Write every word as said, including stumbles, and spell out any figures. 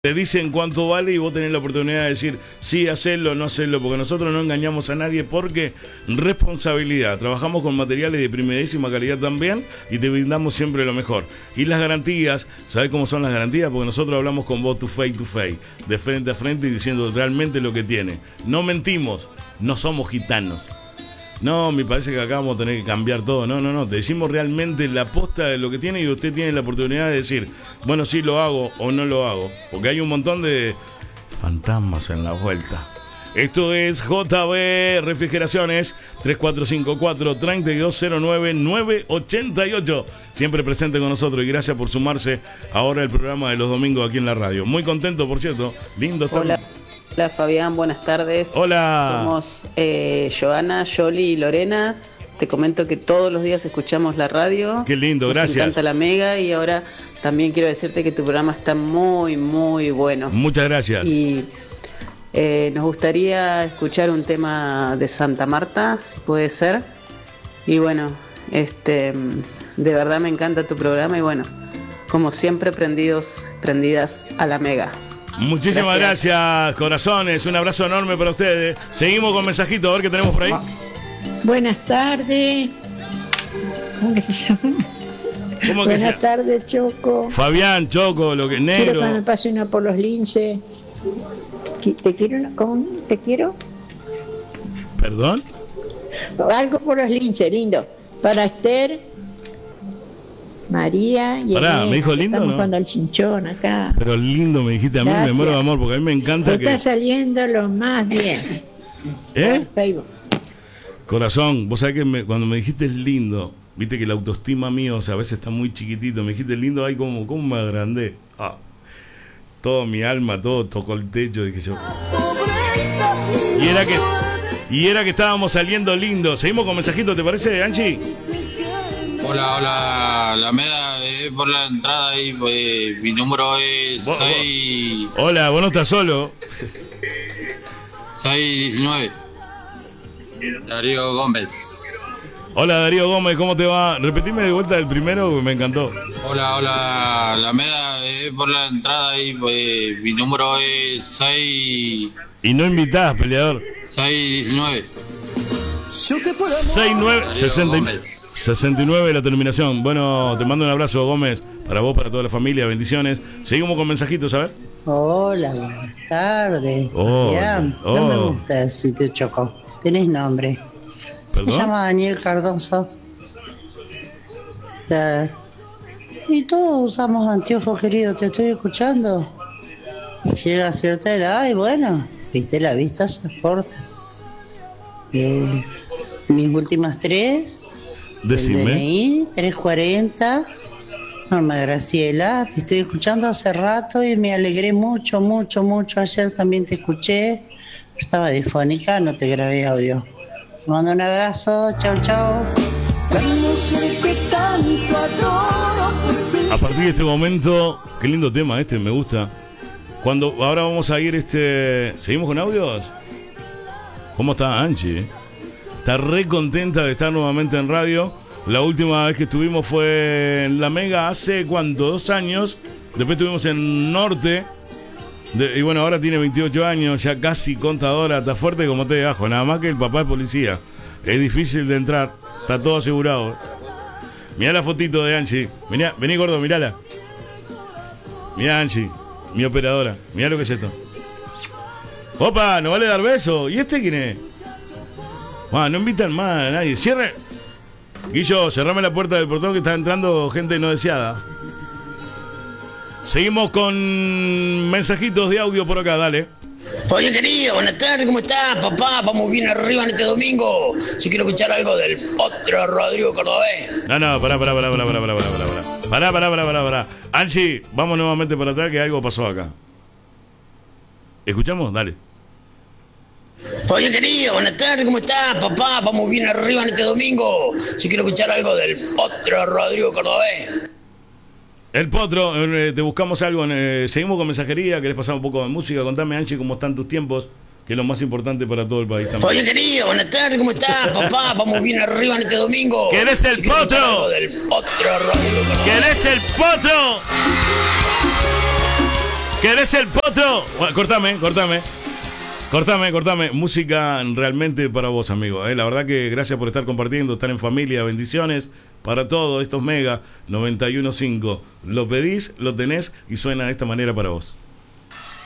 Te dicen cuánto vale y vos tenés la oportunidad de decir sí, hacerlo, no hacerlo, porque nosotros no engañamos a nadie porque responsabilidad. Trabajamos con materiales de primerísima calidad también y te brindamos siempre lo mejor. Y las garantías, ¿sabés cómo son las garantías? Porque nosotros hablamos con vos to face to face, de frente a frente y diciendo realmente lo que tiene. No mentimos, no somos gitanos. No, me parece que acá vamos a tener que cambiar todo. No, no, no. Te decimos realmente la posta de lo que tiene y usted tiene la oportunidad de decir, bueno, sí lo hago o no lo hago. Porque hay un montón de fantasmas en la vuelta. Esto es J B Refrigeraciones, tres cuatro cinco cuatro, tres dos cero nueve, nueve ocho ocho. Siempre presente con nosotros y gracias por sumarse ahora al programa de los domingos aquí en la radio. Muy contento, por cierto. Lindo estar. Hola. Hola Fabián, buenas tardes. Hola. Somos eh, Joana, Yoli y Lorena. Te comento que todos los días escuchamos la radio. Qué lindo, Nos gracias. Nos encanta la Mega y ahora también quiero decirte que tu programa está muy, muy bueno. Muchas gracias. Y eh, nos gustaría escuchar un tema de Santa Marta, si puede ser. Y bueno, este, de verdad me encanta tu programa y bueno, como siempre prendidos, prendidas a la Mega. Muchísimas gracias. gracias, corazones. Un abrazo enorme para ustedes. Seguimos con mensajitos, a ver qué tenemos por ahí. Buenas tardes. ¿Cómo que se llama? ¿Cómo que Buenas se... tardes, Choco. Fabián, Choco, lo que negro. Quiero que me pase una por los linces. ¿Te quiero? ¿Cómo? ¿Te quiero? ¿Perdón? Algo por los linces, lindo. Para Esther, María y Pará, Elena, ¿me dijo lindo estamos no? jugando al chinchón acá. Pero lindo me dijiste a mí, Gracias. me muero de amor, porque a mí me encanta Te que... está saliendo lo más bien. ¿Eh? Facebook. Corazón, vos sabés que me, cuando me dijiste es lindo, viste que la autoestima mío, o sea, a veces está muy chiquitito, me dijiste lindo, ahí como, como me agrandé. Ah, todo mi alma, todo tocó el techo, dije yo. Y era que, y era que estábamos saliendo lindo. Seguimos con mensajitos, ¿te parece, Anchi? Hola, hola, la meda es por la entrada y eh, mi número es Vos- seis Hola, vos no estás solo. diecinueve. Darío Gómez. Hola, Darío Gómez, ¿cómo te va? Repetime de vuelta el primero, que me encantó. Hola, hola, la meda es por la entrada y eh, mi número es seis Y no invitás, peleador. diecinueve. sesenta y nueve, sesenta y nueve, sesenta y nueve la terminación. Bueno, te mando un abrazo, Gómez, para vos, para toda la familia, bendiciones. Seguimos con mensajitos, a ver. Hola, buenas tardes. Hola, Fabián, no me oh. gusta si te chocó. Tenés nombre. Se ¿Perdón? llama Daniel Cardoso. Eh, y todos usamos anteojos, querido, te estoy escuchando. Llega a cierta edad y bueno, viste, la vista se corta. Eh, mis últimas tres. El D Decime. N I, trescientos cuarenta. Norma Graciela, te estoy escuchando hace rato y me alegré mucho, mucho, mucho. Ayer también te escuché, pero estaba difónica, no te grabé audio. Te mando un abrazo, chau, chau. A partir de este momento, qué lindo tema este, me gusta. Cuando ahora vamos a ir, este, ¿seguimos con audios? ¿Cómo está Anchi? Está re contenta de estar nuevamente en radio. La última vez que estuvimos fue en La Mega hace, ¿cuánto? Dos años. Después estuvimos en Norte. De- y bueno, ahora tiene veintiocho años, ya casi contadora. Está fuerte como té de ajo. Nada más que el papá es policía. Es difícil de entrar. Está todo asegurado. Mirá la fotito de Anchi. Mirá, vení, gordo, mirala. Mirá, Anchi, mi operadora. Mirá lo que es esto. Opa, no vale dar beso. ¿Y este quién es? Ah, no invitan más a nadie. Cierre. Guillo, cerrame la puerta del portón que está entrando gente no deseada. Seguimos con mensajitos de audio por acá, dale. Oye, querido, buenas tardes, ¿cómo estás, papá? Vamos bien arriba en este domingo. Si quiero escuchar algo del otro Rodrigo Cordobés. No, no, pará, pará, pará, pará, pará, pará, pará, pará. Pará, pará, pará, pará, pará. Anchi, vamos nuevamente para atrás que algo pasó acá. ¿Escuchamos? Dale. Oye, querido, buenas tardes, ¿cómo estás, papá? Vamos bien arriba en este domingo. Si quiero escuchar algo del otro Rodrigo Cordobés. El Potro, eh, te buscamos algo. Eh, seguimos con mensajería. ¿Querés pasar un poco de música? Contame, Anchi, cómo están tus tiempos, que es lo más importante para todo el país también. Oye, querido, buenas tardes, ¿cómo estás, papá? Vamos bien arriba en este domingo. ¿Querés el Si quiero escuchar Potro? algo del otro Rodrigo Cordobés. ¿Querés el Potro? ¿Querés el potro? Bueno, cortame, cortame. Cortame, cortame. Música realmente para vos, amigo. ¿eh? La verdad que gracias por estar compartiendo, estar en familia. Bendiciones para todos estos Mega noventa y uno punto cinco. Lo pedís, lo tenés y suena de esta manera para vos.